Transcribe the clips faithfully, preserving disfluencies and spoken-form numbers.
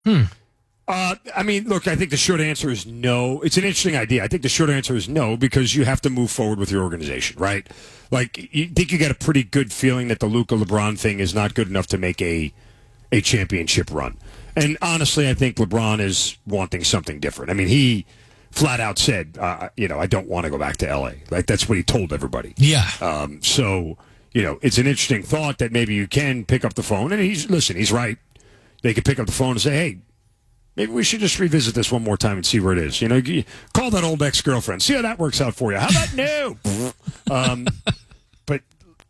Hmm. Uh, I mean, look, I think the short answer is no. It's an interesting idea. I think the short answer is no because you have to move forward with your organization, right? Like, you think you got a pretty good feeling that the Luka LeBron thing is not good enough to make a a championship run. And honestly, I think LeBron is wanting something different. I mean, he flat out said, uh, you know, I don't want to go back to L A. Like, that's what he told everybody. Yeah. Um, so, you know, it's an interesting thought that maybe you can pick up the phone. And he's, listen, he's right. They could pick up the phone and say, hey, maybe we should just revisit this one more time and see where it is. You know, call that old ex-girlfriend. See how that works out for you. How about no? um, but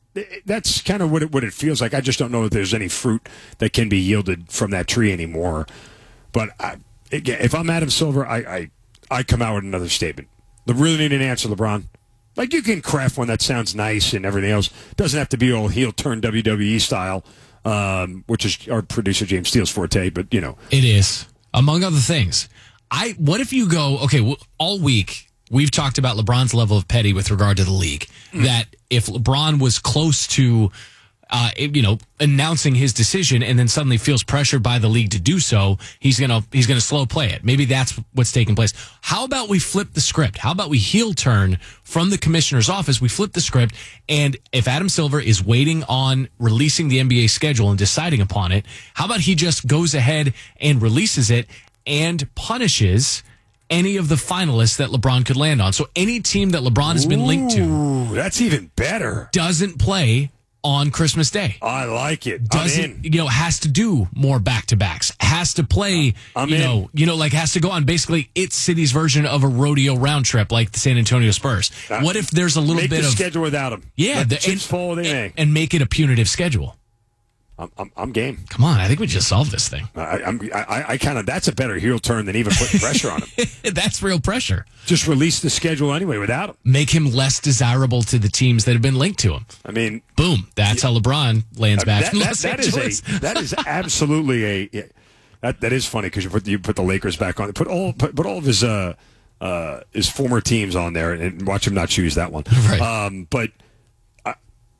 that's kind of what it, what it feels like. I just don't know if there's any fruit that can be yielded from that tree anymore. But I, if I'm Adam Silver, I, I, I come out with another statement. They really need an answer, LeBron. Like, you can craft one that sounds nice and everything else. Doesn't have to be all heel turn W W E style, um, which is our producer James Steele's forte, but, you know. It is. Among other things, I what if you go, okay, well, all week we've talked about LeBron's level of petty with regard to the league, mm. that if LeBron was close to, uh, you know, announcing his decision and then suddenly feels pressured by the league to do so, he's going to he's gonna slow play it. Maybe that's what's taking place. How about we flip the script? How about we heel turn from the commissioner's office? We flip the script, and if Adam Silver is waiting on releasing the N B A schedule and deciding upon it, how about he just goes ahead and releases it and punishes any of the finalists that LeBron could land on? So any team that LeBron has been linked to, Ooh, that's even better, doesn't play on Christmas Day. I like it. Doesn't, you know, has to do more back-to-backs. Has to play, I'm you in. know, you know, like has to go on basically its city's version of a rodeo round trip like the San Antonio Spurs. Uh, what if there's a little make bit the of schedule without him? Yeah, Let the, the chips and, fall where they may. and make it a punitive schedule. I'm, I'm, I'm game. Come on, I think we just solved this thing. I, I'm, I, I kind of that's a better heel turn than even putting pressure on him. That's real pressure. Just release the schedule anyway without him. Make him less desirable to the teams that have been linked to him. I mean, boom. That's how LeBron lands back that, in that, Los that Angeles. is a that is absolutely a yeah, that that is funny because you put you put the Lakers back on. Put all put, put all of his uh uh his former teams on there and watch him not choose that one. Right. Um, but I,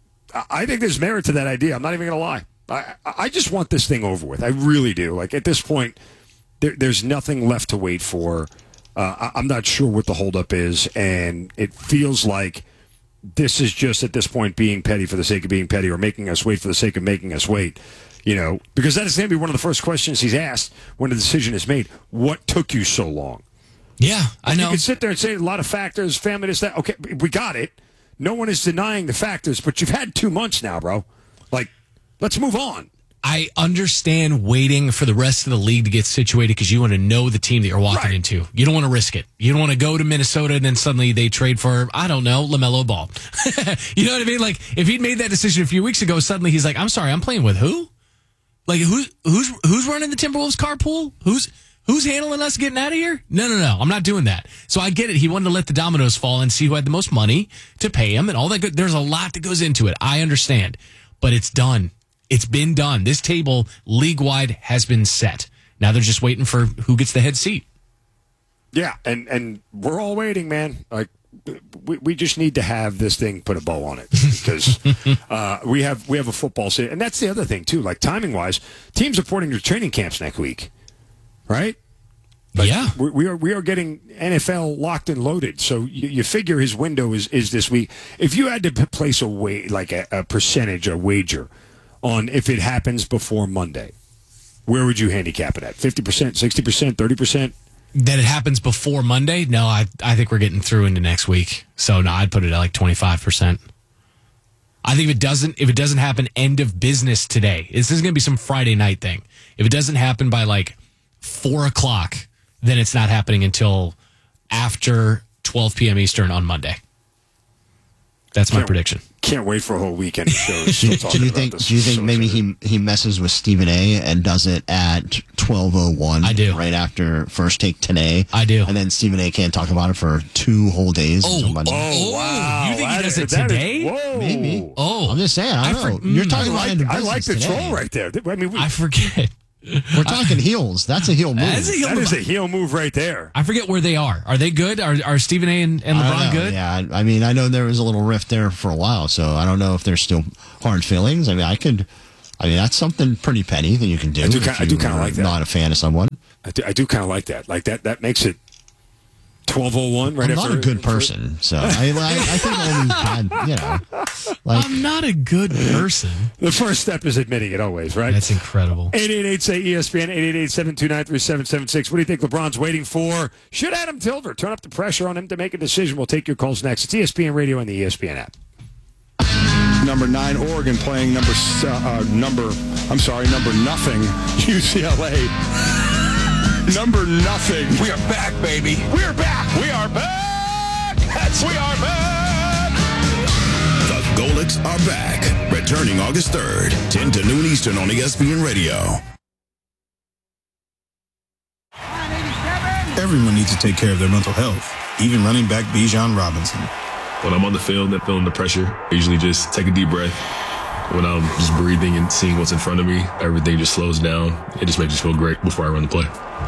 I think there's merit to that idea. I'm not even going to lie. I, I just want this thing over with. I really do. Like, at this point, there, there's nothing left to wait for. Uh, I, I'm not sure what the holdup is, and it feels like this is just, at this point, being petty for the sake of being petty or making us wait for the sake of making us wait. You know, because that is going to be one of the first questions he's asked when the decision is made. What took you so long? Yeah, I know. You can sit there and say a lot of factors, family, this, that. Okay, we got it. No one is denying the factors, but you've had two months now, bro. Like, let's move on. I understand waiting for the rest of the league to get situated because you want to know the team that you're walking right. into. You don't want to risk it. You don't want to go to Minnesota and then suddenly they trade for, I don't know, LaMelo Ball. You know what I mean? Like, if he'd made that decision a few weeks ago, suddenly he's like, I'm sorry, I'm playing with who? Like, who's who's who's running the Timberwolves carpool? Who's who's handling us getting out of here? No, no, no. I'm not doing that. So I get it. He wanted to let the dominoes fall and see who had the most money to pay him and all that good. There's a lot that goes into it. I understand. But it's done. It's been done. This table, league-wide, has been set. Now they're just waiting for who gets the head seat. Yeah, and, and we're all waiting, man. Like, we we just need to have this thing put a bow on it because uh, we have we have a football season, and that's the other thing too. Like, timing wise, teams are reporting to training camps next week, right? Like, yeah, we, we are we are getting N F L locked and loaded. So you, you figure his window is, is this week. If you had to p- place a wa- like a, a percentage, a wager on if it happens before Monday, where would you handicap it at? Fifty percent, sixty percent, thirty percent? That it happens before Monday? No, I I think we're getting through into next week. So no, I'd put it at like twenty-five percent. I think if it doesn't if it doesn't happen end of business today, this is going to be some Friday night thing. If it doesn't happen by like four o'clock, then it's not happening until after twelve p.m. Eastern on Monday. That's my Can't- prediction. Can't wait for a whole weekend of shows. Still Do talking you about think? this. Do you think So maybe excited. he he messes with Stephen A. and does it at twelve oh one? I do. Right after First Take today. I do. And then Stephen A. can't talk about it for two whole days. Oh, until Monday. Oh, wow. You think he That does is- it that is- today? whoa. Maybe. Oh, I'm just saying. I I don't for- know. You're mm, talking I about like, end of I business like the today. troll right there. I mean, we, I forget. We're talking heels. That's a heel move. That's a heel that move. is a heel move right there. I forget where they are. Are they good? Are are Stephen A. and, and I don't LeBron know. good? Yeah, I, I mean, I know there was a little rift there for a while, so I don't know if there's still hard feelings. I mean, I could I mean, that's something pretty petty that you can do. I do, I do kind of like that. Not a fan of someone. I do, I do kind of like that. Like that, that makes it twelve oh one. Right I'm after, not a good person, so I, I, I think only bad. You know, like I'm not a good person. The first step is admitting it. Always, right? That's incredible. eight eight eight say E S P N. eight eight eight, seven two nine, three seven seven six. What do you think LeBron's waiting for? Should Adam Silver turn up the pressure on him to make a decision? We'll take your calls next. It's E S P N Radio and the E S P N app. Number nine, Oregon playing number uh, number. I'm sorry, number nothing. U C L A. Number nothing. We are back, baby. We are back. We are back. That's we are back. The Golics are back. Returning August third, ten to noon Eastern on E S P N Radio. Everyone needs to take care of their mental health, even running back Bijan Robinson. When I'm on the field and feeling the pressure, I usually just take a deep breath. When I'm just breathing and seeing what's in front of me, everything just slows down. It just makes me feel great before I run the play.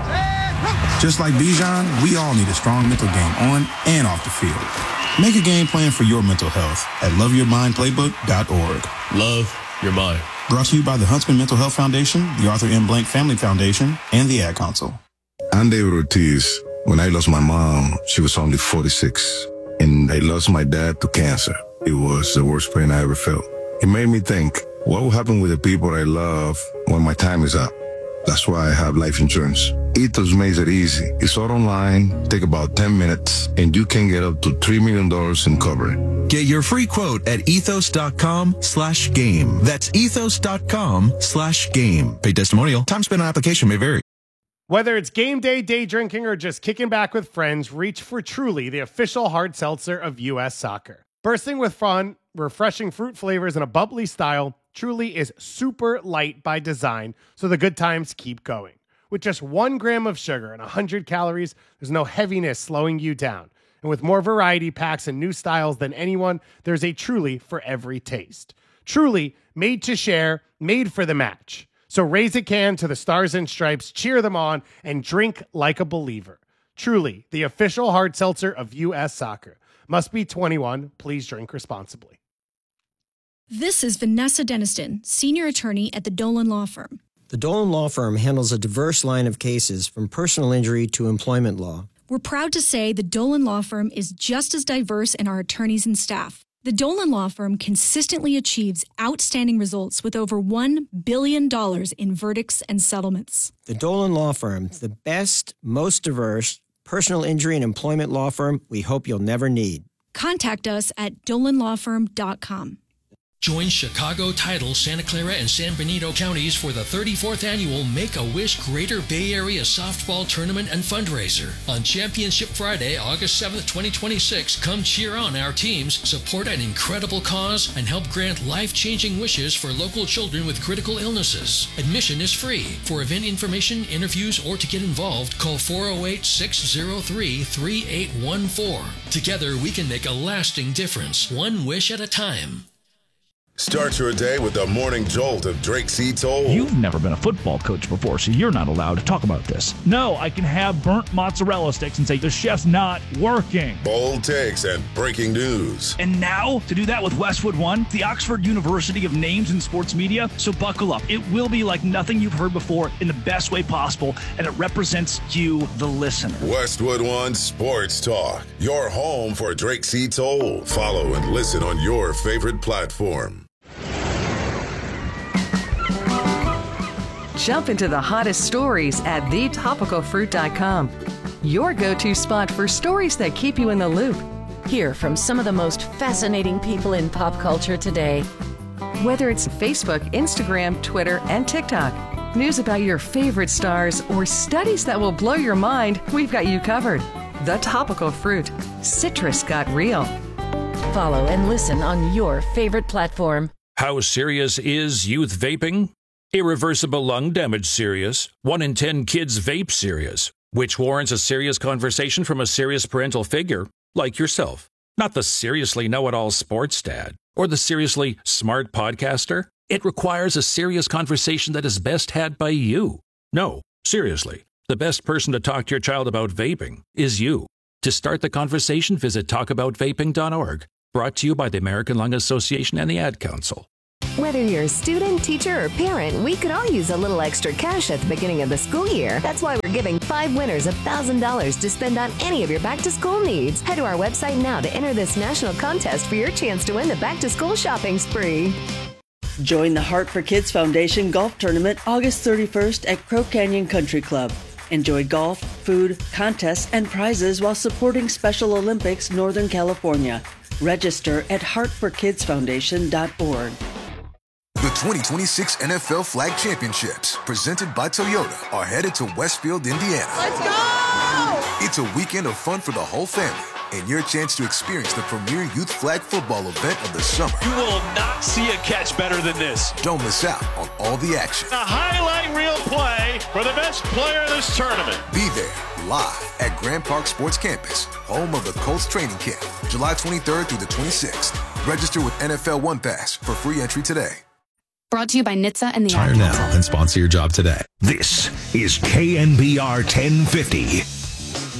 Just like Bijan, we all need a strong mental game on and off the field. Make a game plan for your mental health at love your mind playbook dot org. Love your mind. Brought to you by the Huntsman Mental Health Foundation, the Arthur M. Blank Family Foundation, and the Ad Council. I'm David Ortiz. When I lost my mom, she was only forty-six. And I lost my dad to cancer. It was the worst pain I ever felt. It made me think, what will happen with the people I love when my time is up? That's why I have life insurance. Ethos makes it easy. It's all online, take about ten minutes, and you can get up to three million dollars in coverage. Get your free quote at ethos.com slash game. That's ethos.com slash game. Paid testimonial. Time spent on application may vary. Whether it's game day, day drinking, or just kicking back with friends, reach for Truly, the official hard seltzer of U S Soccer. Bursting with fun, refreshing fruit flavors, and a bubbly style, Truly is super light by design, so the good times keep going. With just one gram of sugar and one hundred calories, there's no heaviness slowing you down. And with more variety packs and new styles than anyone, there's a Truly for every taste. Truly, made to share, made for the match. So raise a can to the Stars and Stripes, cheer them on, and drink like a believer. Truly, the official hard seltzer of U S Soccer. Must be twenty-one. Please drink responsibly. This is Vanessa Deniston, senior attorney at the Dolan Law Firm. The Dolan Law Firm handles a diverse line of cases from personal injury to employment law. We're proud to say the Dolan Law Firm is just as diverse in our attorneys and staff. The Dolan Law Firm consistently achieves outstanding results with over one billion dollars in verdicts and settlements. The Dolan Law Firm, the best, most diverse personal injury and employment law firm we hope you'll never need. Contact us at dolan law firm dot com. Join Chicago, Tidal, Santa Clara, and San Benito counties for the thirty-fourth annual Make-A-Wish Greater Bay Area Softball Tournament and Fundraiser. On Championship Friday, August seventh, twenty twenty-six, come cheer on our teams, support an incredible cause, and help grant life-changing wishes for local children with critical illnesses. Admission is free. For event information, interviews, or to get involved, call four oh eight, six oh three, three eight one four. Together, we can make a lasting difference, one wish at a time. Start your day with the morning jolt of Drake C. Toll. You've never been a football coach before, so you're not allowed to talk about this. No, I can have burnt mozzarella sticks and say the chef's not working. Bold takes and breaking news. And now, to do that with Westwood One, the Oxford University of Names in Sports Media. So buckle up. It will be like nothing you've heard before in the best way possible, and it represents you, the listener. Westwood One Sports Talk, your home for Drake C. Toll. Follow and listen on your favorite platform. Jump into the hottest stories at the topical fruit dot com. Your go-to spot for stories that keep you in the loop. Hear from some of the most fascinating people in pop culture today. Whether it's Facebook, Instagram, Twitter, and TikTok, news about your favorite stars, or studies that will blow your mind, we've got you covered. The Topical Fruit. Citrus got real. Follow and listen on your favorite platform. How serious is youth vaping? Irreversible lung damage serious. One in ten kids vape serious, which warrants a serious conversation from a serious parental figure like yourself. Not the seriously know-it-all sports dad or the seriously smart podcaster. It requires a serious conversation that is best had by you. No, seriously, the best person to talk to your child about vaping is you. To start the conversation, visit talk about vaping dot org. Brought to you by the American Lung Association and the Ad Council. Whether you're a student, teacher, or parent, we could all use a little extra cash at the beginning of the school year. That's why we're giving five winners one thousand dollars to spend on any of your back-to-school needs. Head to our website now to enter this national contest for your chance to win the back-to-school shopping spree. Join the Heart for Kids Foundation Golf Tournament August thirty-first at Crow Canyon Country Club. Enjoy golf, food, contests, and prizes while supporting Special Olympics Northern California. Register at heart for kids foundation dot org. The twenty twenty-six N F L Flag Championships, presented by Toyota, are headed to Westfield, Indiana. Let's go! It's a weekend of fun for the whole family and your chance to experience the premier youth flag football event of the summer. You will not see a catch better than this. Don't miss out on all the action. A highlight reel play for the best player in this tournament. Be there live at Grand Park Sports Campus, home of the Colts training camp, July twenty-third through the twenty-sixth. Register with N F L One Pass for free entry today. Brought to you by N H T S A and the Hire now and sponsor your job today. This is K N B R ten fifty.